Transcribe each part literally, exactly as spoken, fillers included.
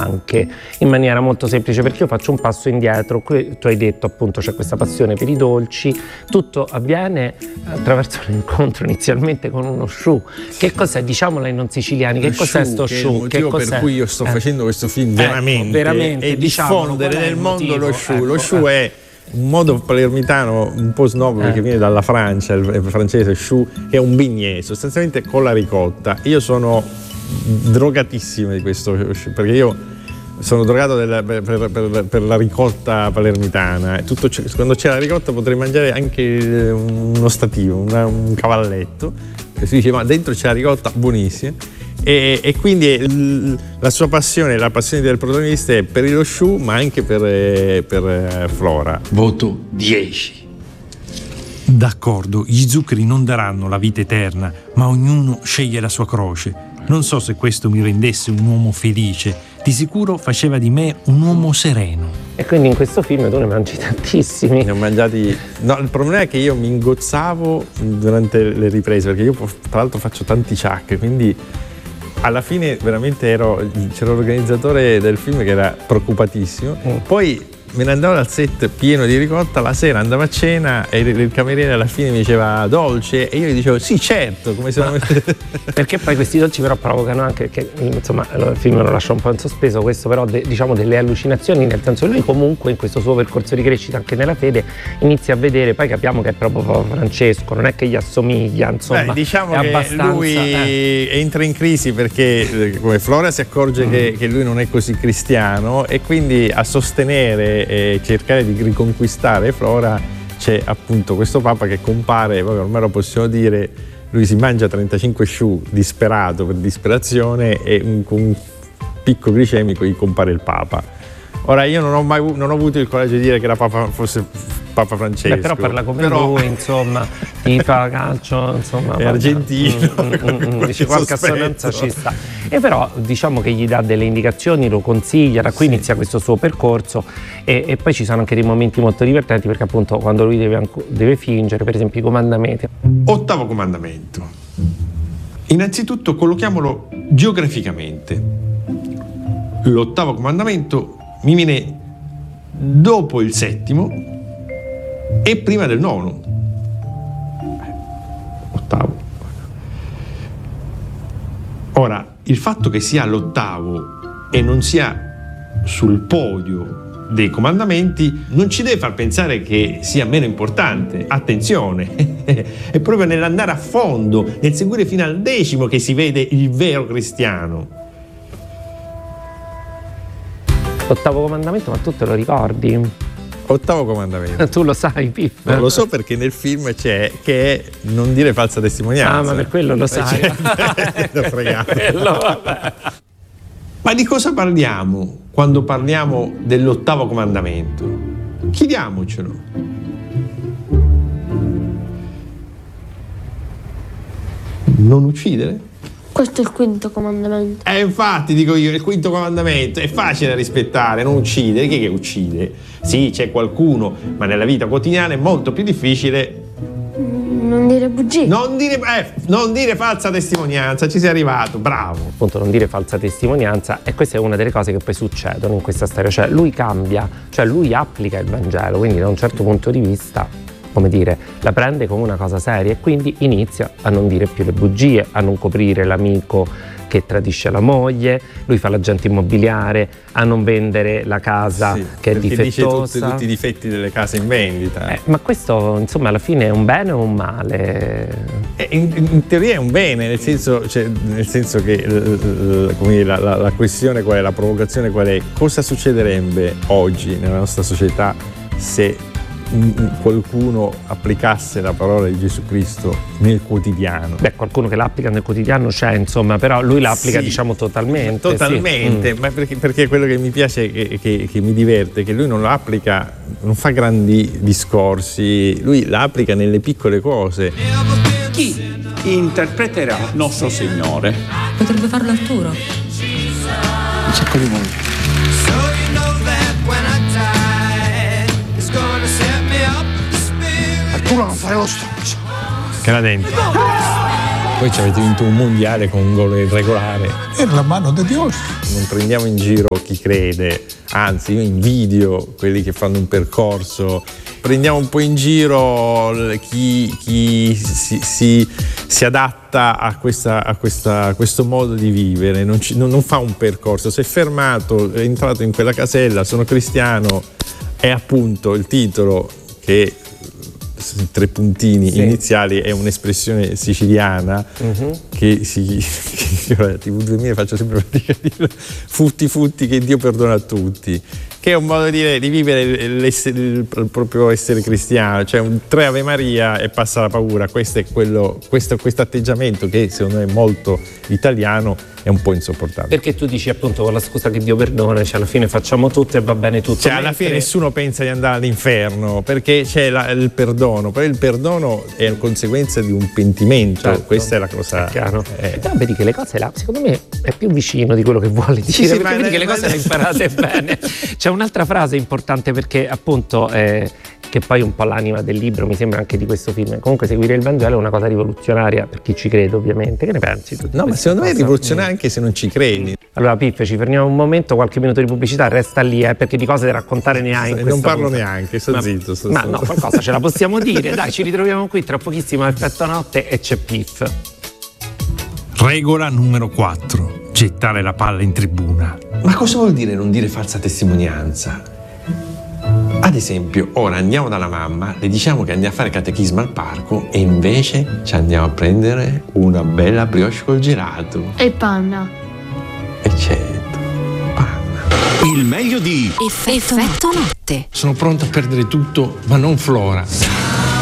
anche in maniera molto semplice, perché io faccio un passo indietro. Qui tu hai detto appunto c'è questa passione per i dolci, tutto avviene attraverso l'incontro inizialmente con uno sciù. Che cos'è, diciamolo ai non siciliani, che cos'è sto sciù? sciù? Che è il motivo che per cui io sto eh. facendo questo film veramente, ecco, veramente e diffondere nel mondo lo sciù. Lo sciù è un modo palermitano un po' snob, perché eh. viene dalla Francia, il francese chou, che è un beignet sostanzialmente con la ricotta. Io sono drogatissimo di questo, perché io sono drogato della, per, per, per la ricotta palermitana. Tutto, quando c'è la ricotta potrei mangiare anche uno stativo, una, un cavalletto, e si dice ma dentro c'è la ricotta, buonissima. E, e quindi il, la sua passione, la passione del protagonista è per lo sciù, ma anche per, per Flora. Voto dieci. D'accordo, gli zuccheri non daranno la vita eterna, ma ognuno sceglie la sua croce. Non so se questo mi rendesse un uomo felice, di sicuro faceva di me un uomo sereno. E quindi in questo film tu ne mangi tantissimi. Ne ho mangiati. No, il problema è che io mi ingozzavo durante le riprese, perché io tra l'altro faccio tanti ciak, quindi alla fine veramente ero, c'era l'organizzatore del film che era preoccupatissimo. Mm. Poi me ne andavo dal set pieno di ricotta, la sera andavo a cena e il cameriere alla fine mi diceva dolce e io gli dicevo sì certo, come se non... Perché poi questi dolci però provocano anche, che insomma il film lo lascia un po' in sospeso questo, però de, diciamo delle allucinazioni, nel senso lui comunque in questo suo percorso di crescita anche nella fede inizia a vedere, poi capiamo che è proprio Papa Francesco, non è che gli assomiglia, insomma. Beh, diciamo è che abbastanza, lui eh. entra in crisi perché come Flora si accorge mm. che, che lui non è così cristiano e quindi a sostenere e cercare di riconquistare Flora c'è appunto questo Papa che compare, poi ormai lo possiamo dire, lui si mangia trentacinque sciù disperato per disperazione e un, con un picco glicemico gli compare il Papa. Ora io non ho mai non ho avuto il coraggio di dire che era Papa, fosse Papa Francesco. Beh, però parla come però... lui, insomma, tifa calcio, insomma. È argentino. Mm, mm, mm, dice qualche assonanza ci sta. E però diciamo che gli dà delle indicazioni, lo consiglia, da qui sì. inizia questo suo percorso e, e poi ci sono anche dei momenti molto divertenti perché appunto quando lui deve, deve fingere, per esempio i comandamenti. Ottavo comandamento. Innanzitutto collochiamolo geograficamente. L'ottavo comandamento mi viene dopo il settimo e prima del nono. Ottavo. Ora, il fatto che sia l'ottavo e non sia sul podio dei comandamenti non ci deve far pensare che sia meno importante. Attenzione, è proprio nell'andare a fondo, nel seguire fino al decimo che si vede il vero cristiano. L'ottavo comandamento, ma tu te lo ricordi? Ottavo comandamento. Tu lo sai, Piff? Non lo so perché nel film c'è che è non dire falsa testimonianza. Ah, ma per quello lo sai. quello, vabbè. Ma di cosa parliamo quando parliamo dell'ottavo comandamento? Chiediamocelo. Non uccidere? Questo è il quinto comandamento. Eh, infatti, dico io, il quinto comandamento è facile da rispettare, non uccidere. Chi è che uccide? Sì, c'è qualcuno, ma nella vita quotidiana è molto più difficile. Non dire bugie. Non dire, eh, non dire falsa testimonianza, ci sei arrivato, bravo. Appunto, non dire falsa testimonianza, e questa è una delle cose che poi succedono in questa storia. Cioè, lui cambia, cioè lui applica il Vangelo, quindi da un certo punto di vista, come dire, la prende come una cosa seria e quindi inizia a non dire più le bugie, a non coprire l'amico che tradisce la moglie, lui fa l'agente immobiliare, a non vendere la casa sì, che è difettosa. Dice tutti, tutti i difetti delle case in vendita. Eh, ma questo, insomma, alla fine è un bene o un male? Eh, in, in teoria è un bene, nel senso, cioè, nel senso che come la, la, la questione qual è, la provocazione qual è, cosa succederebbe oggi nella nostra società se qualcuno applicasse la parola di Gesù Cristo nel quotidiano? Beh, qualcuno che l'applica nel quotidiano c'è, insomma, però lui l'applica, sì, diciamo, totalmente. Totalmente, sì. Ma perché, perché quello che mi piace, che, che, che mi diverte, è che lui non lo applica, non fa grandi discorsi, lui l'applica nelle piccole cose. Chi interpreterà nostro Signore? Potrebbe farlo Arturo. Un sacco di volte. Tu non fai lo stronzo. Che la denti. Poi ci avete vinto un mondiale con un gol irregolare. Era la mano di Dio. Non prendiamo in giro chi crede, anzi io invidio quelli che fanno un percorso. Prendiamo un po' in giro chi, chi si, si, si adatta a, questa, a, questa, a questo modo di vivere, non, ci, non, non fa un percorso, si è fermato, è entrato in quella casella, sono cristiano, è appunto il titolo che tre puntini sì. iniziali è un'espressione siciliana uh-huh. che si che, che, T V duemila faccio sempre fatica a dire futti futti che Dio perdona a tutti, che è un modo di dire di vivere il, il proprio essere cristiano, cioè un tre Ave Maria e passa la paura. Questo è quello, questo, questo atteggiamento che secondo me è molto italiano, è un po' insopportabile. Perché tu dici appunto con la scusa che Dio perdona, cioè alla fine facciamo tutto e va bene tutto. Cioè mentre... alla fine nessuno pensa di andare all'inferno perché c'è la, il perdono, però il perdono è conseguenza di un pentimento, certo. Questa è la cosa. È chiaro. Eh. Però vedi che le cose là, secondo me è più vicino di quello che vuole dire, sì, sì, perché vedi che le cose le imparate bene. C'è un'altra frase importante perché appunto eh, che poi è un po' l'anima del libro, mi sembra anche di questo film. Comunque seguire il Vangelo è una cosa rivoluzionaria per chi ci crede, ovviamente. Che ne pensi tu? No, ma secondo me è rivoluzionaria anche se non ci credi. Allora Piffe, ci fermiamo un momento, qualche minuto di pubblicità, resta lì eh, perché di cose da raccontare ne hai in non parlo punta. neanche, sto ma, zitto sto ma sto. no, qualcosa ce la possiamo dire. Dai, ci ritroviamo qui tra pochissimo a Effetto Notte e c'è Piff. Regola numero quattro. Gettare la palla in tribuna. Ma cosa vuol dire non dire falsa testimonianza? Ad esempio, ora andiamo dalla mamma, le diciamo che andiamo a fare catechismo al parco e invece ci andiamo a prendere una bella brioche col gelato. E panna. E certo, panna. Il meglio di Effetto, Effetto Notte. Sono pronto a perdere tutto, ma non Flora.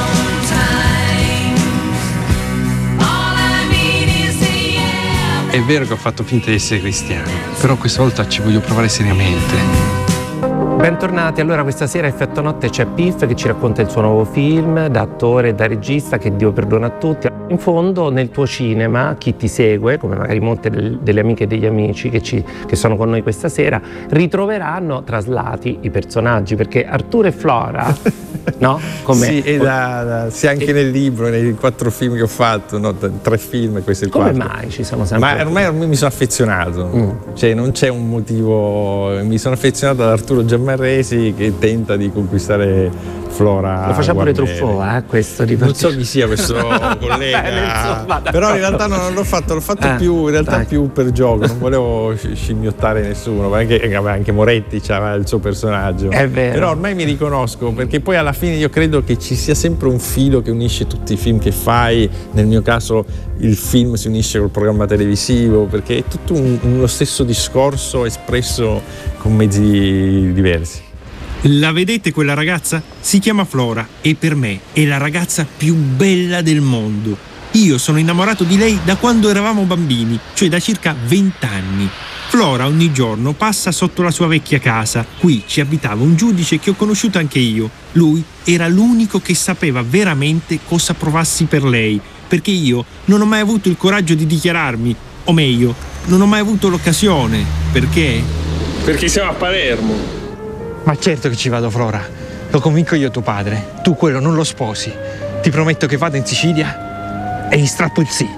È vero che ho fatto finta di essere cristiano, però questa volta ci voglio provare seriamente. Bentornati, allora questa sera a Effetto Notte c'è Piff che ci racconta il suo nuovo film da attore e da regista, che Dio perdona a tutti. In fondo nel tuo cinema chi ti segue, come magari molte del, delle amiche e degli amici che, ci, che sono con noi questa sera, ritroveranno traslati i personaggi, perché Arturo e Flora, no? Come, sì, e da, da, sì, anche e, nel libro, nei quattro film che ho fatto, no? Tre film e questo è il come quarto. Come mai ci sono sempre? Ma ormai, ormai mi sono affezionato, mm. cioè non c'è un motivo, mi sono affezionato ad Arturo Giammarresi che tenta di conquistare Flora. Lo faceva pure Guarneri. Truffaut, eh, questo di non so chi sia questo collega. Bene, insomma, però in realtà non l'ho fatto, l'ho fatto eh, più in realtà dai. più per gioco, non volevo scimmiottare nessuno, ma anche, anche Moretti aveva il suo personaggio. È vero. Però ormai mi riconosco, perché poi alla fine io credo che ci sia sempre un filo che unisce tutti i film che fai. Nel mio caso il film si unisce col programma televisivo, perché è tutto un, uno stesso discorso espresso con mezzi diversi. La vedete quella ragazza? Si chiama Flora e per me è la ragazza più bella del mondo. Io sono innamorato di lei da quando eravamo bambini, cioè da circa vent'anni. Flora ogni giorno passa sotto la sua vecchia casa. Qui ci abitava un giudice che ho conosciuto anche io. Lui era l'unico che sapeva veramente cosa provassi per lei, perché io non ho mai avuto il coraggio di dichiararmi, o meglio, non ho mai avuto l'occasione. Perché? Perché siamo a Palermo. Ma certo che ci vado, Flora. Lo convinco io tuo padre. Tu quello non lo sposi. Ti prometto che vado in Sicilia e gli strappo il sì.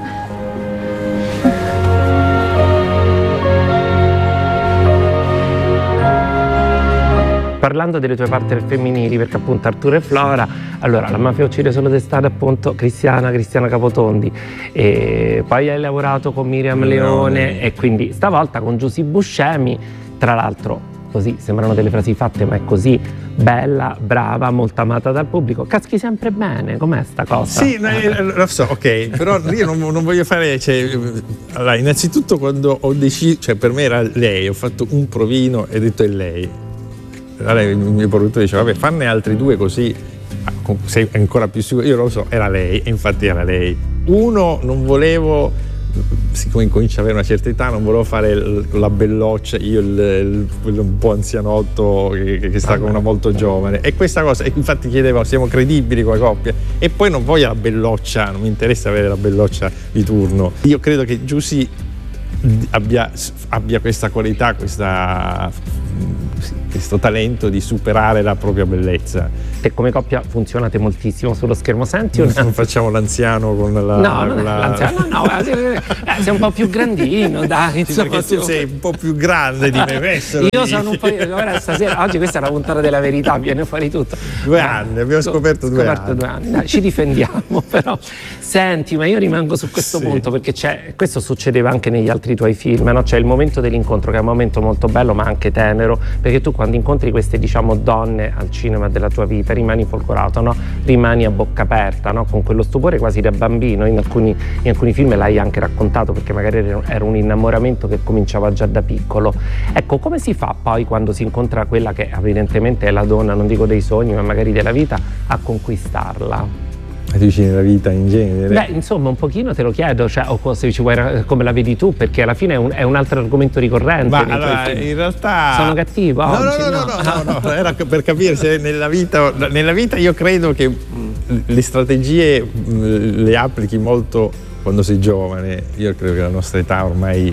Parlando delle tue partner femminili, perché appunto Arturo e Flora, allora la Mafia uccide solo d'estate appunto Cristiana, Cristiana Capotondi, e poi hai lavorato con Miriam Leone, Leone e quindi stavolta con Giusy Buscemi, tra l'altro così sembrano delle frasi fatte, ma è così bella, brava, molto amata dal pubblico. Caschi sempre bene, com'è sta cosa? Sì, eh. lo so, ok, però io non, non voglio fare, cioè, allora, innanzitutto quando ho deciso, cioè per me era lei, ho fatto un provino e ho detto è lei. Allora, il mio produttore diceva, vabbè, fanne altri due così sei ancora più sicuro. Io lo so, era lei, e infatti era lei. Uno, non volevo, siccome incomincia ad avere una certa età, non volevo fare la belloccia, io il, il, quello un po' anzianotto che, che sta con una molto giovane, e questa cosa, infatti chiedevo, siamo credibili come coppia, e poi non voglio la belloccia, non mi interessa avere la belloccia di turno. Io credo che Giusy abbia, abbia questa qualità, questa, questo talento di superare la propria bellezza. E come coppia funzionate moltissimo sullo schermo. Senti una... non facciamo l'anziano con la... No, non con la... l'anziano, no, no, eh, sei un po' più grandino, dai. Insomma, tu sei un po' più grande di me, Messero. Io sono un po'... Ora stasera, oggi questa è la puntata della verità, viene fuori tutto. Due anni, abbiamo scoperto due scoperto anni. Due anni. Dai, ci difendiamo, però. Senti, ma io rimango su questo sì. punto, perché c'è, questo succedeva anche negli altri tuoi film, no? C'è il momento dell'incontro, che è un momento molto bello, ma anche tenero, perché tu quando incontri queste, diciamo, donne al cinema della tua vita, rimani folgorato, no? Rimani a bocca aperta, no? Con quello stupore quasi da bambino. In alcuni, in alcuni film l'hai anche raccontato, perché magari era un innamoramento che cominciava già da piccolo. Ecco, come si fa poi quando si incontra quella che evidentemente è la donna, non dico dei sogni, ma magari della vita, a conquistarla? Tu dici nella vita in genere? Beh, insomma, un pochino te lo chiedo, cioè, o se ci vuoi, come la vedi tu, perché alla fine è un, è un altro argomento ricorrente. Ma allora, in realtà sono cattivo no, oggi, no, no, no, no, no, no, era per capire se nella vita, nella vita io credo che le strategie le applichi molto quando sei giovane. Io credo che la nostra età ormai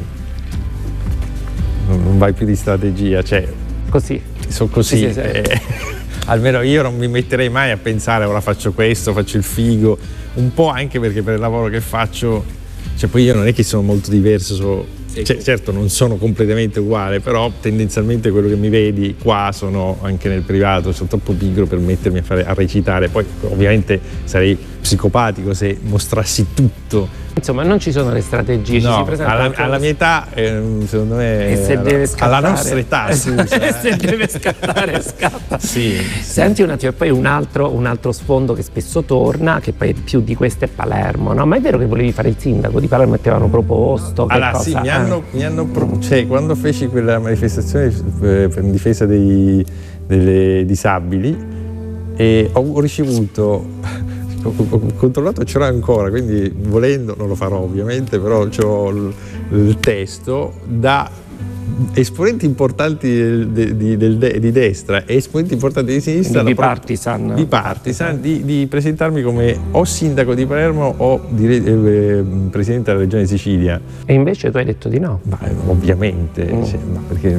non vai più di strategia, cioè così. Sono così. Sì, sì, sì. Eh, almeno io non mi metterei mai a pensare ora faccio questo, faccio il figo, un po' anche perché per il lavoro che faccio, cioè poi io non è che sono molto diverso, cioè, certo non sono completamente uguale, però tendenzialmente quello che mi vedi qua sono anche nel privato, sono troppo pigro per mettermi a, fare, a recitare, poi ovviamente sarei psicopatico se mostrassi tutto. Insomma, non ci sono le strategie, no, ci si presenta alla, alla mia età, eh, secondo me, e se alla, deve scattare, alla nostra età, scusa, e se deve scattare, scatta. Sì, Senti un attimo, e poi un altro, un altro sfondo che spesso torna, che poi più di questo è Palermo, no? Ma è vero che volevi fare il sindaco di Palermo e ti avevano proposto? Che allora, cosa? sì, mi hanno, mi hanno pro- cioè, quando feci quella manifestazione per in difesa dei, delle disabili, e ho ricevuto. Ho controllato, ce l'ho ancora, quindi volendo non lo farò ovviamente, però c'ho il, il testo da esponenti importanti del, di, del, di destra e esponenti importanti di sinistra, di partisan, di, partisan di, di presentarmi come o sindaco di Palermo o di, eh, presidente della regione Sicilia. E invece tu hai detto di no? Ma, ovviamente, mm. cioè, ma perché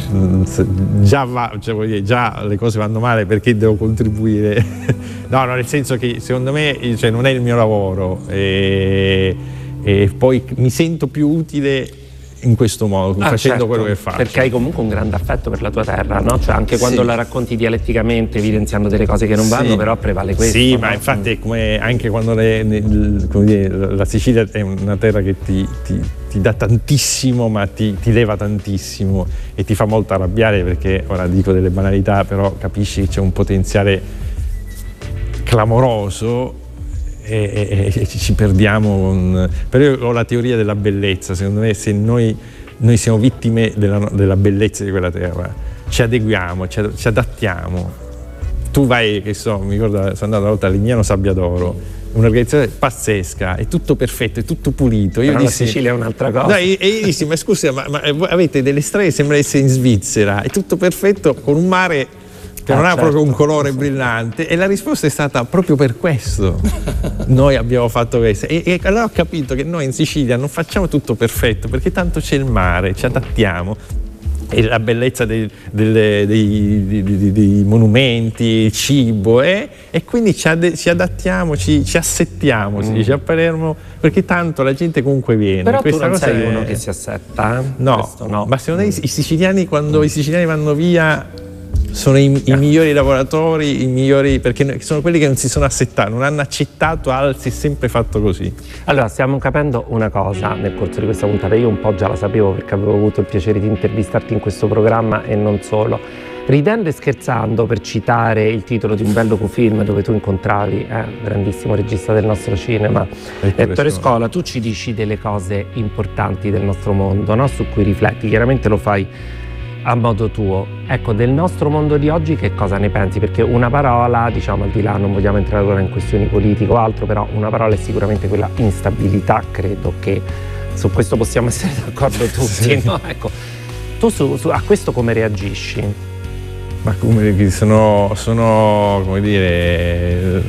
già, va, cioè, voglio dire, già le cose vanno male, perché devo contribuire? No, no, nel senso che secondo me, cioè, non è il mio lavoro e, e poi mi sento più utile in questo modo, ah, facendo certo, quello che faccio. Perché hai comunque un grande affetto per la tua terra, no? Cioè anche quando sì. la racconti dialetticamente, evidenziando delle cose che non vanno, sì. però prevale questo. Sì, no? ma infatti è come anche quando le, le, come dire, la Sicilia è una terra che ti, ti, ti dà tantissimo, ma ti, ti leva tantissimo e ti fa molto arrabbiare, perché ora dico delle banalità, però capisci che c'è un potenziale clamoroso. E, e, e ci perdiamo con... però io ho la teoria della bellezza. Secondo me, se noi, noi siamo vittime della, della bellezza di quella terra, ci adeguiamo, ci, ci adattiamo. Tu vai, che so, mi ricordo, sono andato una volta a Lignano Sabbiadoro, un'organizzazione pazzesca, è tutto perfetto, è tutto pulito. Io però dissi, la Sicilia è un'altra cosa. No, e, e io dissi, ma scusa, ma, ma avete delle strade, sembra essere in Svizzera, è tutto perfetto, con un mare che non ah, ha certo. proprio un colore brillante, e la risposta è stata proprio per questo noi abbiamo fatto questo, e, e allora ho capito che noi in Sicilia non facciamo tutto perfetto, perché tanto c'è il mare, ci adattiamo, e la bellezza dei, delle, dei, dei, dei, dei monumenti, il cibo, eh? E quindi ci, ad, ci adattiamo, ci, ci assettiamo, mm. si dice a Palermo, perché tanto la gente comunque viene. Però questa tu non cosa sei è... uno che si assetta? No, no, ma secondo me i, i siciliani, quando i siciliani vanno via, sono i, i migliori lavoratori, i migliori, perché sono quelli che non si sono assettati, non hanno accettato, ah, si è sempre fatto così. Allora, stiamo capendo una cosa nel corso di questa puntata, io un po' già la sapevo perché avevo avuto il piacere di intervistarti in questo programma e non solo. Ridendo e scherzando, per citare il titolo di un bel docufilm dove tu incontravi eh, grandissimo regista del nostro cinema, Ettore Scola, tu ci dici delle cose importanti del nostro mondo, no? Su cui rifletti, chiaramente lo fai a modo tuo. Ecco, del nostro mondo di oggi che cosa ne pensi? Perché una parola, diciamo, al di là, non vogliamo entrare ora in questioni politiche o altro, però una parola è sicuramente quella instabilità, credo che su questo possiamo essere d'accordo tutti, sì. No? Ecco, tu su, su, a questo come reagisci? Ma come sono, sono come dire,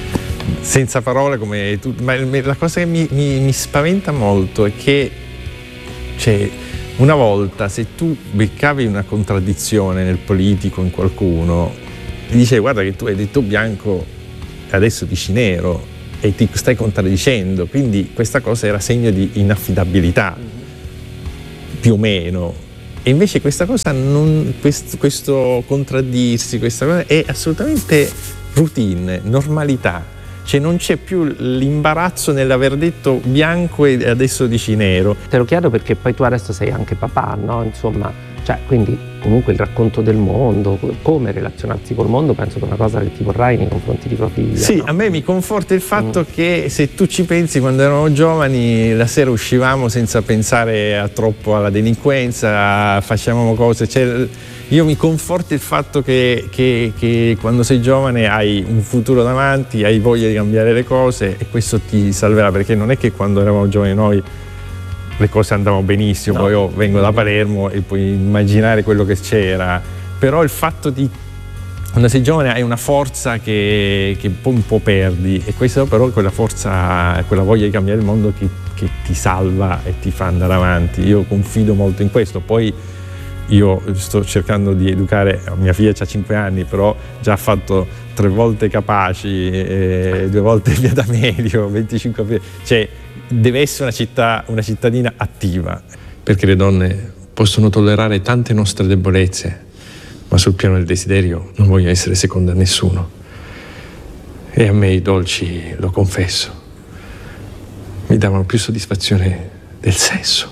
senza parole, come tu, ma la cosa che mi, mi, mi spaventa molto è che Cioè, una volta se tu beccavi una contraddizione nel politico, in qualcuno, ti dicevi guarda che tu hai detto bianco e adesso dici nero e ti stai contraddicendo, quindi questa cosa era segno di inaffidabilità, più o meno. E invece questa cosa, non, questo, questo contraddirsi, questa cosa è assolutamente routine, normalità. Cioè non c'è più l'imbarazzo nell'aver detto bianco e adesso dici nero. Te lo chiedo perché poi tu adesso sei anche papà, no? Insomma, cioè, quindi comunque il racconto del mondo, come relazionarsi col mondo, penso che è una cosa che ti vorrai nei confronti di tua figlia. Sì, no? A me mi conforta il fatto mm. che se tu ci pensi, quando eravamo giovani la sera uscivamo senza pensare a troppo alla delinquenza, facevamo cose, cioè, io mi conforta il fatto che, che, che quando sei giovane hai un futuro davanti, hai voglia di cambiare le cose e questo ti salverà, perché non è che quando eravamo giovani noi le cose andavano benissimo, no. Poi io vengo da Palermo e puoi immaginare quello che c'era, però il fatto di quando sei giovane hai una forza che, che poi un po' perdi e questa però è quella forza, quella voglia di cambiare il mondo che, che ti salva e ti fa andare avanti. Io confido molto in questo. Poi io sto cercando di educare, mia figlia ha cinque anni, però già ha fatto tre volte Capaci, eh, due volte Via D'Amelio, venticinque aprile, cioè deve essere una città, una cittadina attiva. Perché le donne possono tollerare tante nostre debolezze, ma sul piano del desiderio non voglio essere seconda a nessuno. E a me i dolci, lo confesso, mi davano più soddisfazione del sesso.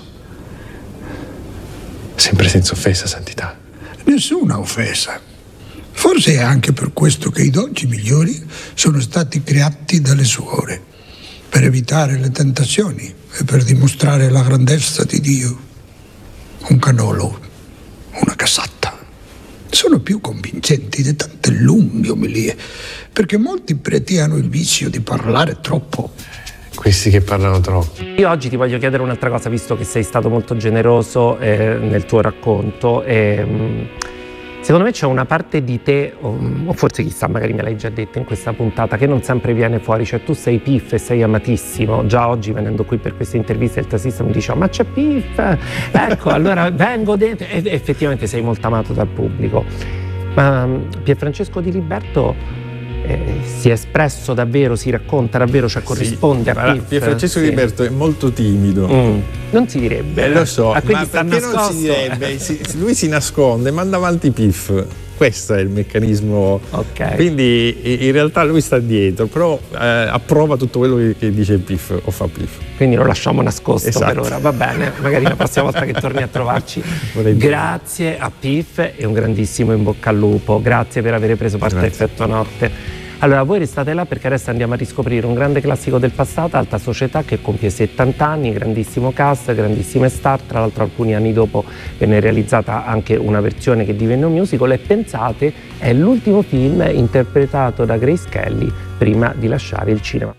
Sempre senza offesa, santità. Nessuna offesa. Forse è anche per questo che i dolci migliori sono stati creati dalle suore, per evitare le tentazioni e per dimostrare la grandezza di Dio. Un canolo, una cassata, sono più convincenti di tante lunghe omelie, perché molti preti hanno il vizio di parlare troppo. Questi che parlano troppo. Io oggi ti voglio chiedere un'altra cosa, visto che sei stato molto generoso eh, nel tuo racconto. E, mh, secondo me c'è una parte di te, o, o forse chissà, magari me l'hai già detto in questa puntata, che non sempre viene fuori. Cioè tu sei Piff e sei amatissimo. Già oggi venendo qui per questa intervista il tassista mi diceva ma c'è Piff? Ecco, allora vengo dentro. E effettivamente sei molto amato dal pubblico. Ma Pierfrancesco Di Liberto Eh, si è espresso davvero, si racconta davvero, cioè corrisponde sì, a Piff. Pierfrancesco sì. Di Liberto è molto timido. Mm. Non si direbbe. Eh, lo so, ah, ma perché non si direbbe? Si, lui si nasconde, manda avanti Piff. Questo è il meccanismo. Okay. Quindi in realtà lui sta dietro, però eh, approva tutto quello che, che dice Piff o fa Piff. Quindi lo lasciamo nascosto esatto. Per ora, va bene, magari la prossima volta che torni a trovarci. Grazie a Piff e un grandissimo in bocca al lupo. Grazie per aver preso parte a Effetto Notte. Allora voi restate là perché adesso andiamo a riscoprire un grande classico del passato, Alta Società, che compie settanta anni, grandissimo cast, grandissime star, tra l'altro alcuni anni dopo venne realizzata anche una versione che divenne un musical e pensate è l'ultimo film interpretato da Grace Kelly prima di lasciare il cinema.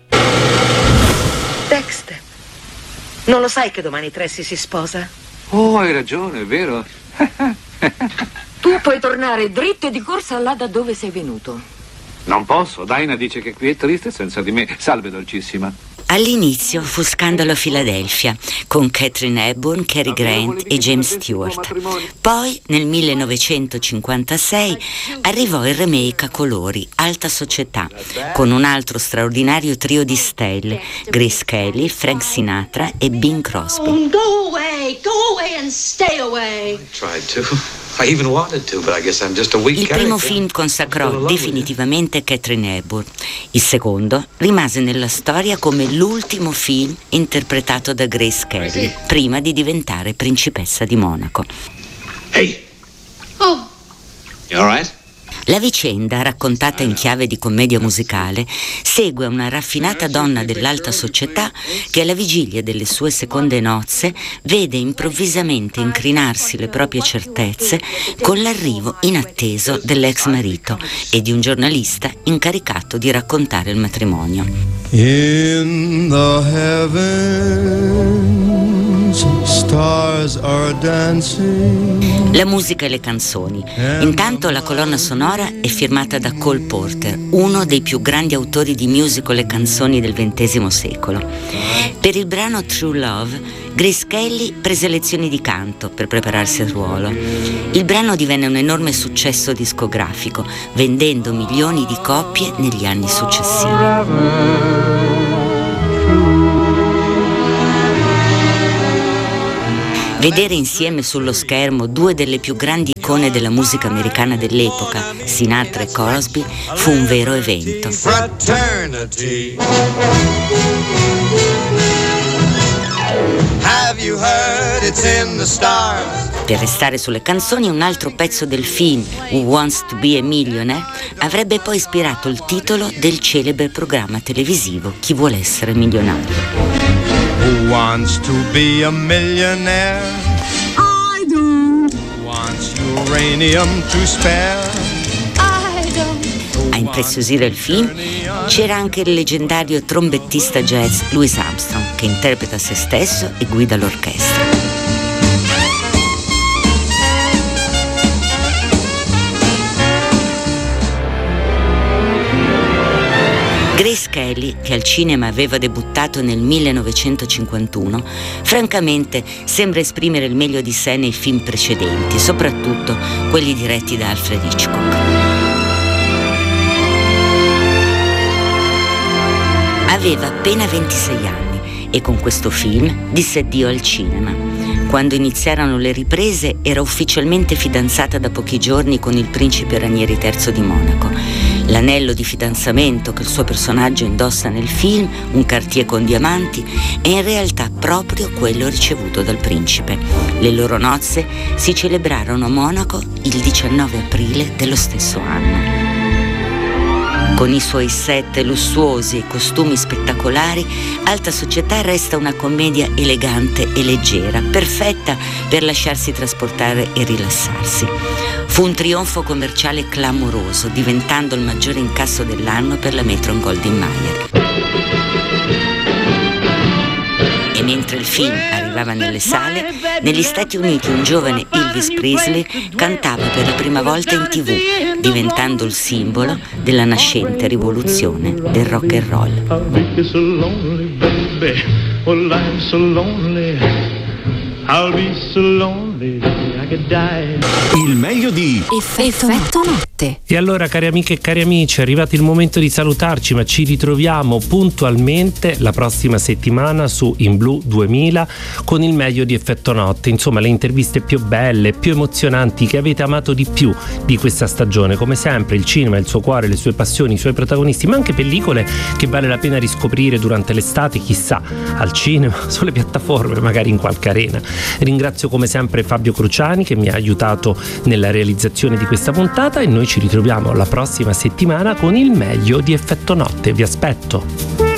Dexter, non lo sai che domani Tracy si sposa? Oh, hai ragione, è vero. Tu puoi tornare dritto e di corsa là da dove sei venuto. Non posso, Dinah dice che qui è triste senza di me. Salve, dolcissima. All'inizio fu Scandalo a Filadelfia con Katharine Hepburn, Cary Grant e James Stewart. Poi nel millenovecentocinquantasei arrivò il remake a colori, Alta Società, con un altro straordinario trio di stelle, Grace Kelly, Frank Sinatra e Bing Crosby. Go away, go away and stay away. I tried to. I even wanted to, but I guess I'm just a weak Il character. primo film consacrò definitivamente Katharine Hepburn. Il secondo rimase nella storia come l'ultimo film interpretato da Grace Kelly, prima di diventare principessa di Monaco. Hey. Oh. You all right? La vicenda, raccontata in chiave di commedia musicale, segue una raffinata donna dell'alta società che alla vigilia delle sue seconde nozze vede improvvisamente incrinarsi le proprie certezze con l'arrivo inatteso dell'ex marito e di un giornalista incaricato di raccontare il matrimonio. In the heaven La musica e le canzoni. Intanto la colonna sonora è firmata da Cole Porter, uno dei più grandi autori di musical e canzoni del ventesimo secolo. Per il brano True Love, Grace Kelly prese lezioni di canto per prepararsi al ruolo. Il brano divenne un enorme successo discografico, vendendo milioni di copie negli anni successivi. Vedere insieme sullo schermo due delle più grandi icone della musica americana dell'epoca, Sinatra e Crosby, fu un vero evento. Fraternity. Have you heard it's in the stars? Per restare sulle canzoni, un altro pezzo del film, Who Wants to Be a Millionaire, avrebbe poi ispirato il titolo del celebre programma televisivo Chi vuole essere milionario. Who wants to be a millionaire? I do. Who wants uranium to spare? I don't. A impreziosire il film c'era anche il leggendario trombettista jazz Louis Armstrong, che interpreta se stesso e guida l'orchestra. Grace Kelly, che al cinema aveva debuttato nel millenovecentocinquantuno, francamente sembra esprimere il meglio di sé nei film precedenti, soprattutto quelli diretti da Alfred Hitchcock. Aveva appena ventisei anni e con questo film disse addio al cinema. Quando iniziarono le riprese era ufficialmente fidanzata da pochi giorni con il principe Ranieri terzo di Monaco. L'anello di fidanzamento che il suo personaggio indossa nel film, un Cartier con diamanti, è in realtà proprio quello ricevuto dal principe. Le loro nozze si celebrarono a Monaco il diciannove aprile dello stesso anno. Con i suoi set lussuosi e costumi spettacolari, Alta Società resta una commedia elegante e leggera, perfetta per lasciarsi trasportare e rilassarsi. Fu un trionfo commerciale clamoroso, diventando il maggiore incasso dell'anno per la Metro-Goldwyn-Mayer. E mentre il film arrivava nelle sale, negli Stati Uniti un giovane Elvis Presley cantava per la prima volta in tivù, diventando il simbolo della nascente rivoluzione del rock and roll. Il meglio di Effetto Notte. E allora, cari amiche e cari amici, è arrivato il momento di salutarci, ma ci ritroviamo puntualmente la prossima settimana su In Blu duemila con il meglio di Effetto Notte. Insomma, le interviste più belle, più emozionanti, che avete amato di più di questa stagione. Come sempre, il cinema, il suo cuore, le sue passioni, i suoi protagonisti, ma anche pellicole che vale la pena riscoprire durante l'estate, chissà, al cinema, sulle piattaforme, magari in qualche arena. Ringrazio come sempre Fabio Cruciani, che mi ha aiutato nella realizzazione di questa puntata, e noi ci ritroviamo la prossima settimana con il meglio di Effetto Notte. Vi aspetto.